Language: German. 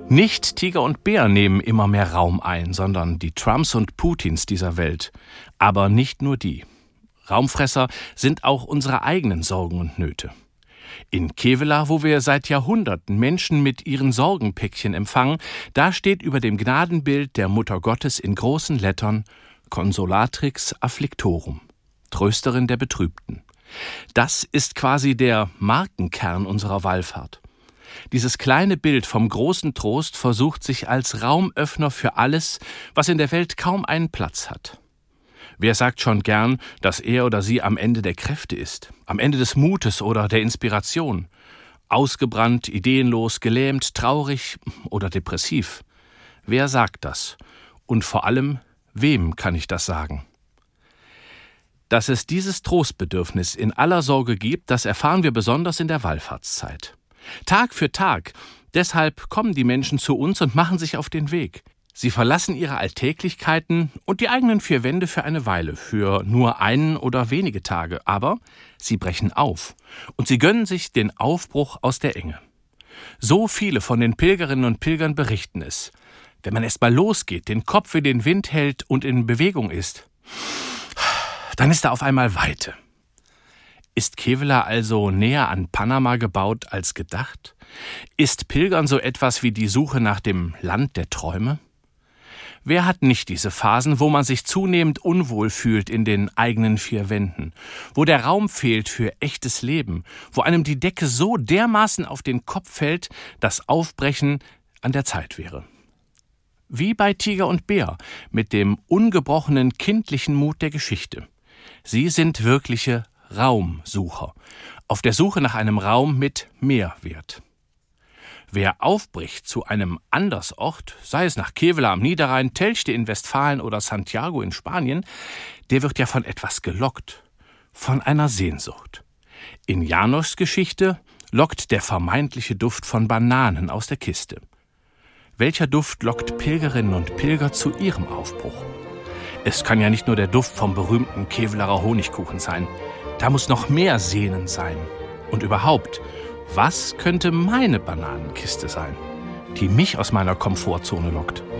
Nicht Tiger und Bär nehmen immer mehr Raum ein, sondern die Trumps und Putins dieser Welt. Aber nicht nur die. Raumfresser sind auch unsere eigenen Sorgen und Nöte. In Kevelaer, wo wir seit Jahrhunderten Menschen mit ihren Sorgenpäckchen empfangen, da steht über dem Gnadenbild der Mutter Gottes in großen Lettern Consolatrix Afflictorum, Trösterin der Betrübten. Das ist quasi der Markenkern unserer Wallfahrt. Dieses kleine Bild vom großen Trost versucht sich als Raumöffner für alles, was in der Welt kaum einen Platz hat. Wer sagt schon gern, dass er oder sie am Ende der Kräfte ist, am Ende des Mutes oder der Inspiration? Ausgebrannt, ideenlos, gelähmt, traurig oder depressiv? Wer sagt das? Und vor allem, wem kann ich das sagen? Dass es dieses Trostbedürfnis in aller Sorge gibt, das erfahren wir besonders in der Wallfahrtszeit. Tag für Tag. Deshalb kommen die Menschen zu uns und machen sich auf den Weg. Sie verlassen ihre Alltäglichkeiten und die eigenen vier Wände für eine Weile, für nur einen oder wenige Tage. Aber sie brechen auf und sie gönnen sich den Aufbruch aus der Enge. So viele von den Pilgerinnen und Pilgern berichten es. Wenn man erst mal losgeht, den Kopf in den Wind hält und in Bewegung ist, dann ist da auf einmal Weite. Ist Kevelaer also näher an Panama gebaut als gedacht? Ist Pilgern so etwas wie die Suche nach dem Land der Träume? Wer hat nicht diese Phasen, wo man sich zunehmend unwohl fühlt in den eigenen vier Wänden, wo der Raum fehlt für echtes Leben, wo einem die Decke so dermaßen auf den Kopf fällt, dass Aufbrechen an der Zeit wäre? Wie bei Tiger und Bär, mit dem ungebrochenen kindlichen Mut der Geschichte. Sie sind wirkliche Raumsucher, auf der Suche nach einem Raum mit Mehrwert. Wer aufbricht zu einem Andersort, sei es nach Kevelaer am Niederrhein, Telchte in Westfalen oder Santiago in Spanien, der wird ja von etwas gelockt, von einer Sehnsucht. In János' Geschichte lockt der vermeintliche Duft von Bananen aus der Kiste. Welcher Duft lockt Pilgerinnen und Pilger zu ihrem Aufbruch? Es kann ja nicht nur der Duft vom berühmten Kevelaer Honigkuchen sein. Da muss noch mehr Sehnen sein. Und überhaupt, was könnte meine Bananenkiste sein, die mich aus meiner Komfortzone lockt?